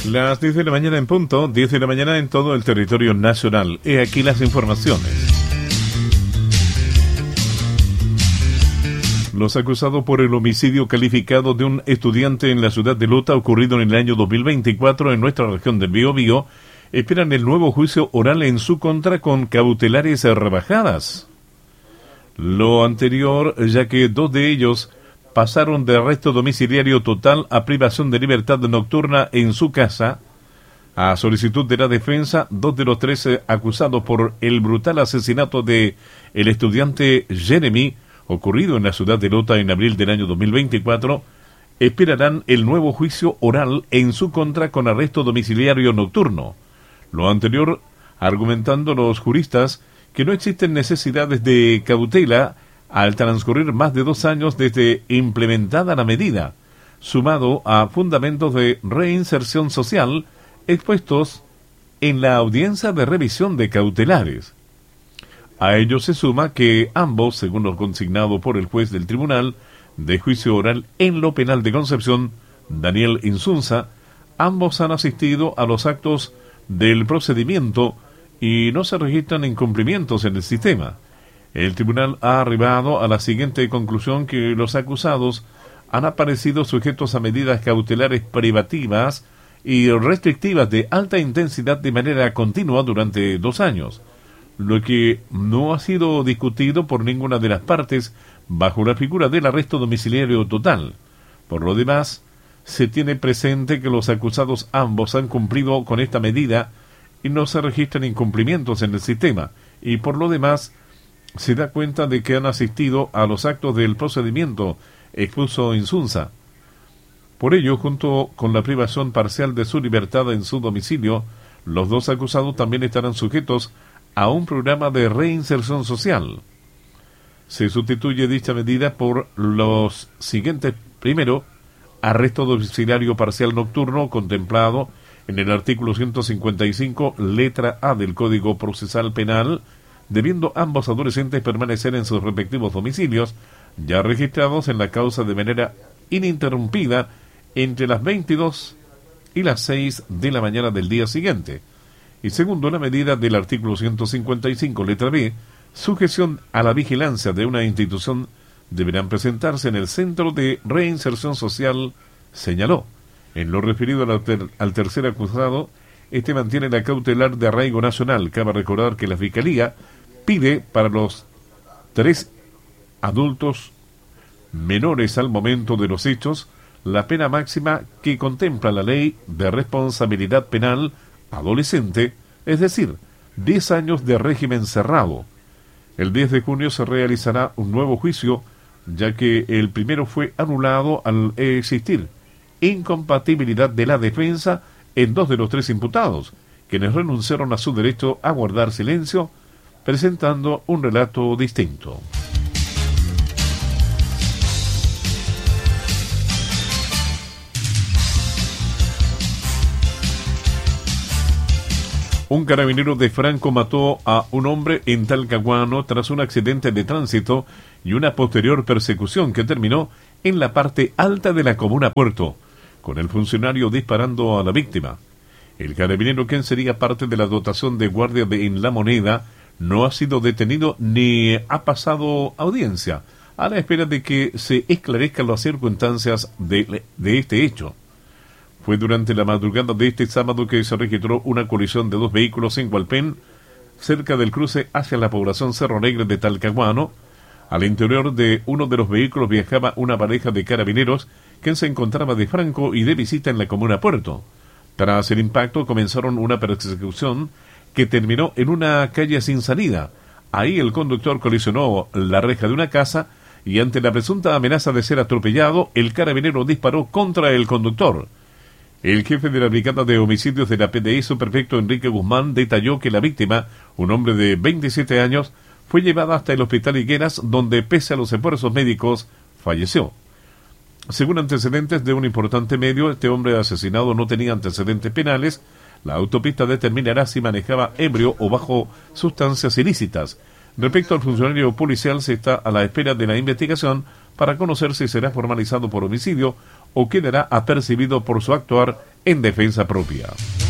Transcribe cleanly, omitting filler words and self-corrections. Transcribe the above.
Las 10 de la mañana en punto, 10 de la mañana en todo el territorio nacional. He aquí las informaciones. Los acusados por el homicidio calificado de un estudiante en la ciudad de Lota ocurrido en el año 2024 en nuestra región del Biobío esperan el nuevo juicio oral en su contra con cautelares rebajadas. Lo anterior, ya que 2 de ellos pasaron de arresto domiciliario total a privación de libertad nocturna en su casa. A solicitud de la defensa, 2 de los 13 acusados por el brutal asesinato de el estudiante Jeremy, ocurrido en la ciudad de Lota en abril del año 2024, esperarán el nuevo juicio oral en su contra con arresto domiciliario nocturno. Lo anterior, argumentando los juristas que no existen necesidades de cautela al transcurrir más de 2 años desde implementada la medida, sumado a fundamentos de reinserción social expuestos en la audiencia de revisión de cautelares. A ello se suma que ambos, según lo consignado por el juez del Tribunal de Juicio Oral en lo Penal de Concepción, Daniel Insunza, ambos han asistido a los actos del procedimiento y no se registran incumplimientos en el sistema. El tribunal ha arribado a la siguiente conclusión: que los acusados han aparecido sujetos a medidas cautelares privativas y restrictivas de alta intensidad de manera continua durante 2 años, lo que no ha sido discutido por ninguna de las partes bajo la figura del arresto domiciliario total. Por lo demás, se tiene presente que los acusados ambos han cumplido con esta medida y no se registran incumplimientos en el sistema, y por lo demás se da cuenta de que han asistido a los actos del procedimiento, expuso Insunza. Por ello, junto con la privación parcial de su libertad en su domicilio, los 2 acusados también estarán sujetos a un programa de reinserción social. Se sustituye dicha medida por los siguientes. Primero, arresto domiciliario parcial nocturno contemplado en el artículo 155, letra A del Código Procesal Penal, debiendo ambos adolescentes permanecer en sus respectivos domicilios, ya registrados en la causa de manera ininterrumpida entre las 22 y las 6 de la mañana del día siguiente. Y segundo, la medida del artículo 155, letra B, sujeción a la vigilancia de una institución, deberán presentarse en el Centro de Reinserción Social, señaló. En lo referido al tercer acusado, este mantiene la cautelar de arraigo nacional. Cabe recordar que la Fiscalía pide para los 3 adultos menores al momento de los hechos la pena máxima que contempla la Ley de Responsabilidad Penal Adolescente, es decir, 10 años de régimen cerrado. El 10 de junio se realizará un nuevo juicio, ya que el primero fue anulado al existir incompatibilidad de la defensa en 2 de los 3 imputados, quienes renunciaron a su derecho a guardar silencio, presentando un relato distinto. Un carabinero de Franco mató a un hombre en Talcahuano tras un accidente de tránsito y una posterior persecución que terminó en la parte alta de la comuna Puerto, con el funcionario disparando a la víctima. El carabinero, quien sería parte de la dotación de guardia en La Moneda, no ha sido detenido ni ha pasado audiencia, a la espera de que se esclarezcan las circunstancias de este hecho. Fue durante la madrugada de este sábado que se registró una colisión de 2 vehículos en Hualpén, cerca del cruce hacia la población Cerro Negro de Talcahuano. Al interior de uno de los vehículos viajaba una pareja de carabineros que se encontraba de franco y de visita en la comuna Puerto. Tras el impacto comenzaron una persecución que terminó en una calle sin salida. Ahí el conductor colisionó la reja de una casa y ante la presunta amenaza de ser atropellado, el carabinero disparó contra el conductor. El jefe de la Brigada de Homicidios de la PDI, subprefecto Enrique Guzmán, detalló que la víctima, un hombre de 27 años, fue llevada hasta el hospital Higueras, donde, pese a los esfuerzos médicos, falleció. Según antecedentes de un importante medio, este hombre asesinado no tenía antecedentes penales. La autopista determinará si manejaba ebrio o bajo sustancias ilícitas. Respecto al funcionario policial, se está a la espera de la investigación para conocer si será formalizado por homicidio o quedará apercibido por su actuar en defensa propia.